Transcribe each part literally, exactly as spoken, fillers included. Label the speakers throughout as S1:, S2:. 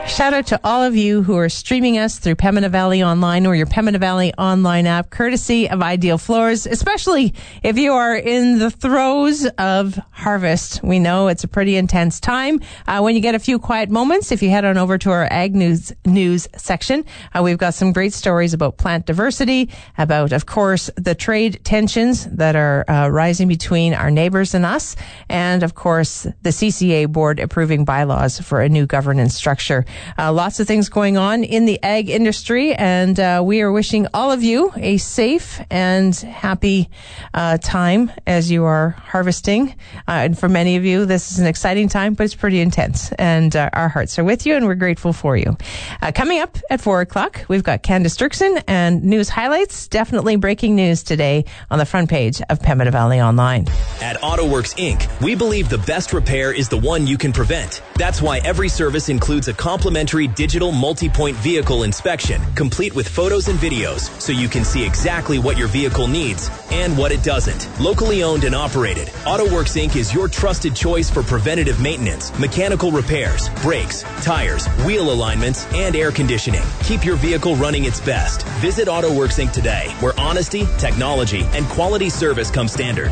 S1: Shout out to all of you who are streaming us through Pembina Valley Online or your Pembina Valley Online app, courtesy of Ideal Floors, especially if you are in the throes of harvest. We know it's a pretty intense time. Uh, when you get a few quiet moments, if you head on over to our Ag News news section, uh, we've got some great stories about plant diversity, about, of course, the trade tensions that are uh, rising between our neighbors and us, and, of course, the C C A board approving bylaws for a new governance structure. Uh, lots of things going on in the ag industry, and uh, we are wishing all of you a safe and happy uh, time as you are harvesting. Uh, and for many of you, this is an exciting time, but it's pretty intense. And uh, our hearts are with you, and we're grateful for you. Uh, coming up at four o'clock, we've got Candace Dirksen and news highlights. Definitely breaking news today on the front page of Pembina Valley Online.
S2: At AutoWorks Incorporated, we believe the best repair is the one you can prevent. That's why every service includes a complimentary digital multi-point vehicle inspection, complete with photos and videos, so you can see exactly what your vehicle needs and what it doesn't. Locally owned and operated, AutoWorks Incorporated is your trusted choice for preventative maintenance, mechanical repairs, brakes, tires, wheel alignments, and air conditioning. Keep your vehicle running its best. Visit AutoWorks Incorporated today, where honesty, technology, and quality service come standard.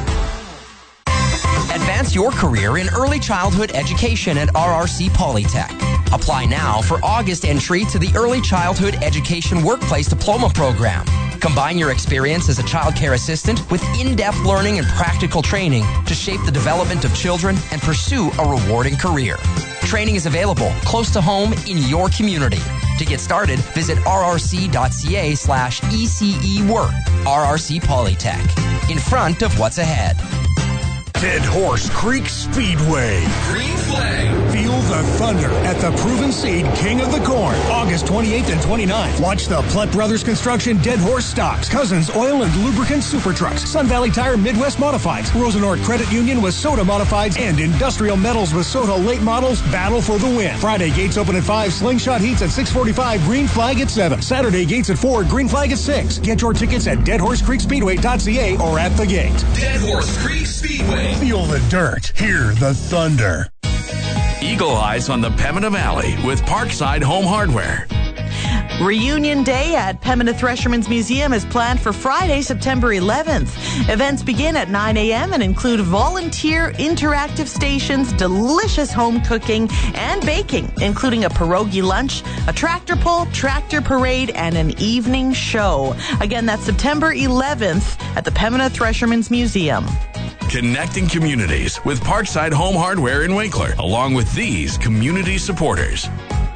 S3: Advance your career in early childhood education at R R C Polytech. Apply now for August entry to the Early Childhood Education Workplace Diploma Program. Combine your experience as a child care assistant with in-depth learning and practical training to shape the development of children and pursue a rewarding career. Training is available close to home in your community. To get started, visit rrc.ca slash ECE work. R R C Polytech. In front of what's ahead.
S4: Dead Horse Creek Speedway.
S5: Green flag.
S4: Feel the thunder at the Proven Seed King of the Corn, August twenty-eighth and twenty-ninth. Watch the Plutt Brothers Construction Dead Horse Stocks, Cousins Oil and Lubricant Super Trucks, Sun Valley Tire Midwest Modifieds, Rosenort Credit Union with Soda Modifieds, and Industrial Metals with Soda Late Models battle for the win. Friday, gates open at five, Slingshot Heats at six forty-five, Green Flag at seven. Saturday, gates at four, Green Flag at six. Get your tickets at dead horse creek speedway dot c a or at the gate.
S5: Dead Horse Creek Speedway.
S4: Feel the dirt. Hear the thunder.
S6: Eagle Eyes on the Pembina Valley with Parkside Home Hardware.
S7: Reunion Day at Pembina Threshermen's Museum is planned for Friday, September eleventh. Events begin at nine a.m. and include volunteer interactive stations, delicious home cooking and baking, including a pierogi lunch, a tractor pull, tractor parade, and an evening show. Again, that's September eleventh at the Pembina Threshermen's Museum.
S6: Connecting communities with Parkside Home Hardware in Winkler, along with these community supporters.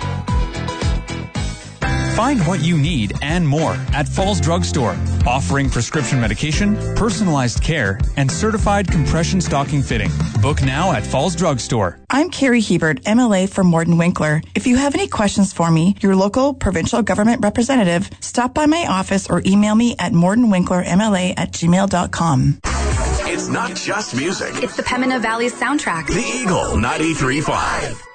S8: Find what you need and more at Falls Drug Store, offering prescription medication, personalized care, and certified compression stocking fitting. Book now at Falls Drug Store.
S9: I'm Carrie Hebert, M L A for Morden Winkler. If you have any questions for me, your local provincial government representative, stop by my office or email me at mordenwinklermla at gmail dot com.
S6: It's not just music.
S10: It's the Pembina Valley soundtrack.
S6: The Eagle ninety-three point five.